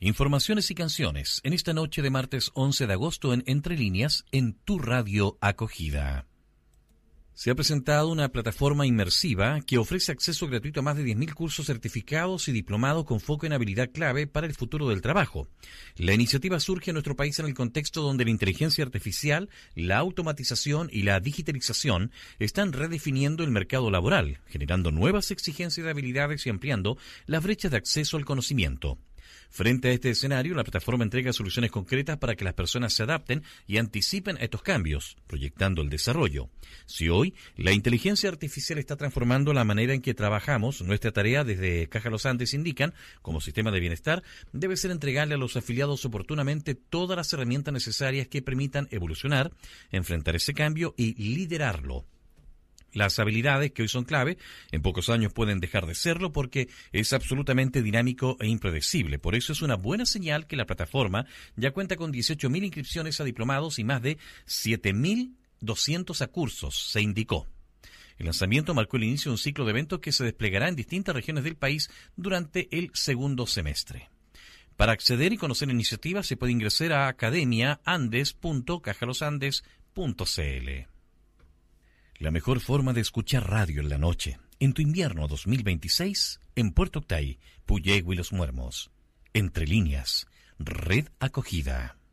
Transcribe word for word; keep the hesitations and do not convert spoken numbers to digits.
Informaciones y canciones en esta noche de martes once de agosto en Entre Líneas en tu radio acogida. Se ha presentado una plataforma inmersiva que ofrece acceso gratuito a más de diez mil cursos certificados y diplomados con foco en habilidad clave para el futuro del trabajo. La iniciativa surge en nuestro país en el contexto donde la inteligencia artificial, la automatización y la digitalización están redefiniendo el mercado laboral, generando nuevas exigencias de habilidades y ampliando las brechas de acceso al conocimiento. Frente a este escenario, la plataforma entrega soluciones concretas para que las personas se adapten y anticipen estos cambios, proyectando el desarrollo. Si hoy la inteligencia artificial está transformando la manera en que trabajamos, nuestra tarea desde Caja Los Andes indican, como sistema de bienestar, debe ser entregarle a los afiliados oportunamente todas las herramientas necesarias que permitan evolucionar, enfrentar ese cambio y liderarlo. Las habilidades que hoy son clave, en pocos años pueden dejar de serlo porque es absolutamente dinámico e impredecible. Por eso es una buena señal que la plataforma ya cuenta con dieciocho mil inscripciones a diplomados y más de siete mil doscientos a cursos, se indicó. El lanzamiento marcó el inicio de un ciclo de eventos que se desplegará en distintas regiones del país durante el segundo semestre. Para acceder y conocer la iniciativa se puede ingresar a academia andes punto caja los andes punto c l. La mejor forma de escuchar radio en la noche, en tu invierno dos mil veintiséis, en Puerto Octay, Puyehue y Los Muermos. Entre Líneas, Red Acogida.